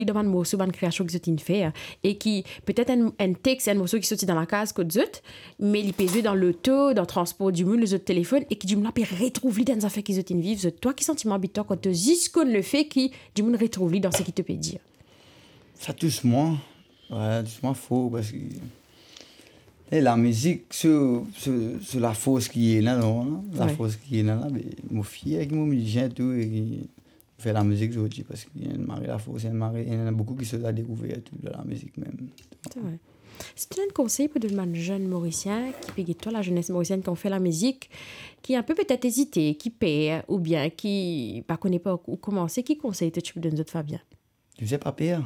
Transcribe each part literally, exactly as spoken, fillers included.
dans un morceau, une création que tu fait, et qui, peut-être un, un texte, un morceau qui sortit dans la case que tu mais il peut jouer dans l'auto, dans le transport du monde, les autres téléphones, et qui du monde peut retrouver dans les affaires qu'ils ont vivent. Toi, qui sentiment habitant quand tu jusqu'au le fait qui du monde retrouve dans ce qu'il te peut dire? Ça touche moi. Ouais, doucement faux, parce que et la musique, c'est la force qui est là, non? La ouais. force qui est là, mais mon fils avec mon musicien et tout, et qui fait la musique aujourd'hui, parce qu'il y a une marée, la force, il y a une marée, il y en a beaucoup qui se sont découvert tout de la musique même. C'est vrai. Si tu as un conseil pour de jeunes Mauriciens, qui peut toi, la jeunesse mauricienne qui ont fait la musique, qui a un peu peut-être hésité, qui paie, ou bien qui ne connaît pas où commencer, qui conseille tu peux donner d'autres Fabien? Je ne sais pas pire.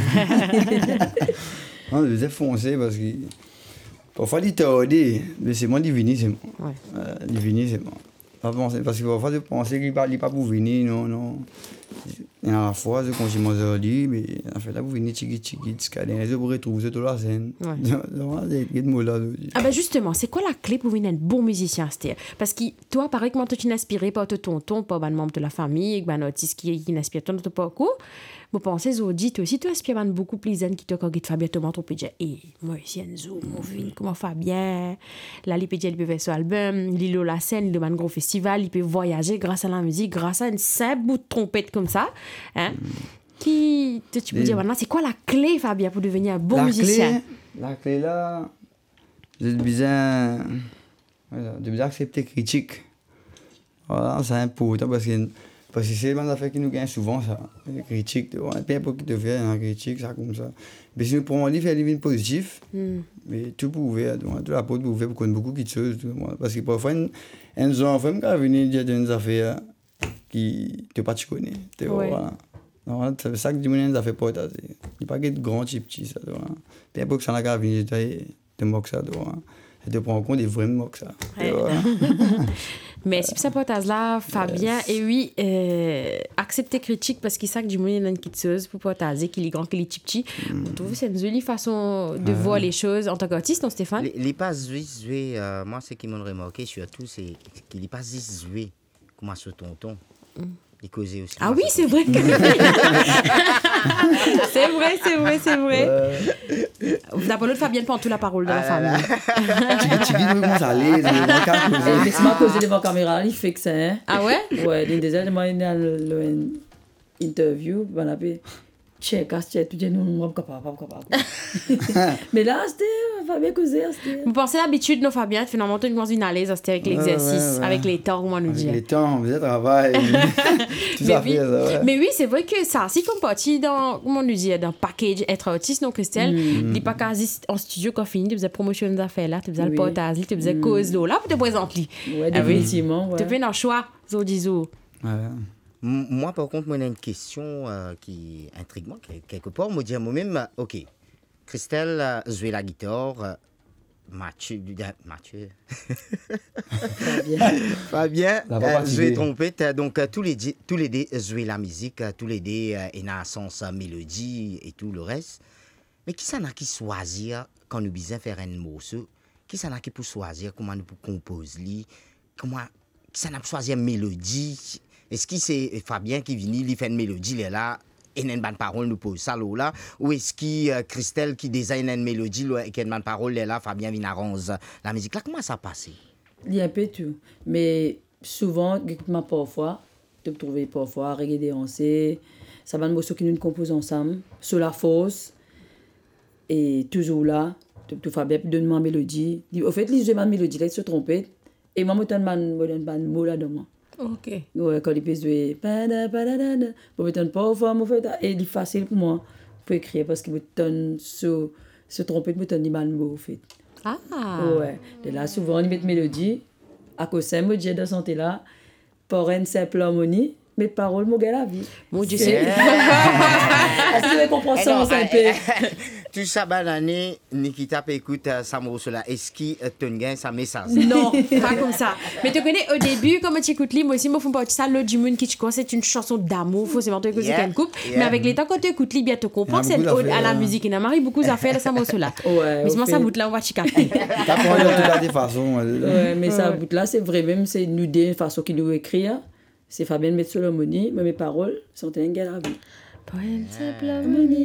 Non, je sais foncer parce que parfois il tordé, mais c'est moi qui viens, c'est moi. Ouais. Euh, il vient, c'est moi. Pas penser parce que parfois je pensais qu'il ne pas pour venir, non, non. Et à la fois, je continue à dire, mais en fait là vous venez tchiki tchiki, tchikadin, je vous retrouve sur toute la scène. Ah ben justement, c'est quoi la clé pour devenir un bon musicien, Stéphane? Parce que toi, pareil que moi, tu es inspiré par ton tonton, par un membre de la famille, un artiste qui est inspiré par ton parcours. Vous pensez, Zodi, toi aussi, tu inspires beaucoup plus jeunes qui te quand Fabien te montre, tu peux dire, hé, moi, ici, un zoom, mon film, comment Fabien? Là, il peut dire, il peut faire son album, il a la scène, il a un gros festival, il peut voyager grâce à la musique, grâce à une simple bout de trompette comme ça. Hein? Mm. Qui, tu peux dire maintenant, c'est quoi la clé, Fabien, pour devenir un bon la musicien? Clé, la clé là, j'ai besoin, de besoin accepter critique. Voilà, c'est important parce que parce que c'est une affaire qui nous gagne souvent, ça. Les critiques, il y a plein de gens qui te font une critique, ça comme ça. Mais sinon, pour moi, il fait des lignes positives. Mm. Mais tout pour ouvrir, tout la porte pour ouvrir, pour connaître beaucoup de choses. Parce que parfois, un genre, il faut venir dire des affaires qui ne pas tu connais. Ouais. Voilà. C'est ça que je dis, des affaires pour toi. Il n'y a pas de grand type, petit, ça. Bien pour que ça n'a venir, te moques ça. Et te prends en compte des vrais moques ça. Ouais. Mais si ça peut être là, Fabien, yes. Et oui, euh, accepter critique parce qu'il sait que du monde est une petite chose pour partager qu'il est grand, qu'il est petit. Mm. Je trouve que c'est une jolie façon de ah. voir les choses en tant qu'artiste, non, Stéphane? Il n'est pas joué, euh, moi, ce qui m'a remarqué surtout, c'est qu'il n'est pas joué comme à ce tonton. Mm. Il causait aussi. Ah oui, c'est vrai. Que... c'est vrai, c'est vrai, c'est vrai. Euh... D'abord, l'autre Fabienne prend toute la parole de la famille. Tu dis comment ça allait, mais c'est moi causé devant la caméra, il fait que ça. Hein? Ah ouais? Ouais, il disait, moi, il y a une interview, on a fait check, check, tu dis, non, non, pas capable, pas capable. Mais là, c'était Fabien causé. Vous pensez l'habitude, non, Fabien, finalement, tu commences à l'aise avec l'exercice, ouais, ouais, ouais. avec les temps, comment nous dire. Avec les temps, vous êtes travail. Tout ça mais, fait, ça, ouais. Mais oui, c'est vrai que ça, si comme partie dans, comment nous dire, dans package être artiste, non, Christelle, il n'est pas quasi en studio quand fini, tu faisais promotion des affaires là, tu faisais le portage, tu faisais cause là, pour te présenter. Ouais, définitivement. Tu fais un choix, Zodizo. Ouais. Moi, par contre, moi, j'ai une question euh, qui intrigue moi, quelque part. Moi, dis moi-même, ok, Christelle euh, joue la guitare, euh, Mathieu, Mathieu, Fabien, Fabien euh, joue la trompette, donc euh, tous les tous les deux jouent la musique, euh, tous les deux euh, et dans sens euh, mélodie et tout le reste. Mais qui ça n'a qui choisir quand nous besoin faire un morceau? Qui ça n'a qui pour choisir comment nous pour composer, comment qui ça n'a pour choisir mélodie? Est-ce que c'est Fabien qui vient, il fait une mélodie, il est là, et il y a une bonne parole, nous pose ça là, ou est-ce que euh, Christelle qui design une mélodie, et qui a une bonne parole, il est là, Fabien vient arranger la musique là, comment ça passe? Il y a un peu tout, mais souvent, parfois, tu peux trouver parfois, regarder danser, ça va nous morceau qui nous compose ensemble, sur la force, et toujours là, tu peux Fabien donne ma mélodie, au fait, il joue ma mélodie, là, il se trompette, et moi, je donne ma mot là-dedans. Ok. Ouais, quand il peut jouer, pour me parfois, et il est facile pour moi pour écrire parce qu'il me donne ce ce trompette, me donne des mots en fait. Ah. Ouais. Et là, souvent, il met une mélodie, à cause de moi, j'ai de santé là, pour une simple harmonie, mes paroles m'ont la vie. Mon Dieu, c'est. Est-ce que tu comprends ça, un peu? Tout ça, banane, Nikita peut écouter ça, là. Est-ce qu'il te gagne sa message? Non, pas comme ça. Mais tu connais, au début, comme tu écoutes, moi aussi, moi, je fais ça, l'autre du monde qui te connaît, c'est une chanson d'amour, faut seulement te écouter qu'une coupe. Mais avec les temps, quand tu écoutes, bien te comprends, c'est ode à la musique. Il y a Marie beaucoup d'affaires, ça, moi, là. Mais moi, ça bout là, on va te capter. T'apprends de toutes les façons. Ouais, mais ça bout là, c'est vrai, même, c'est nous des façons qu'il nous écrit. C'est Fabien mettre sur l'harmonie, mais mes paroles sont un gars à vie. Pour une simple harmonie.